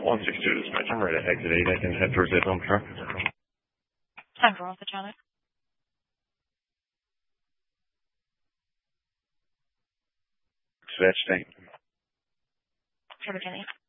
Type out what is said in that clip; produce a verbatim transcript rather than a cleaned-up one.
one six two dispatch. I'm ready to exit eight. I can head towards the dump truck. Time for Alpha Charlie. Dispatch, thank you. Trevor Kenny.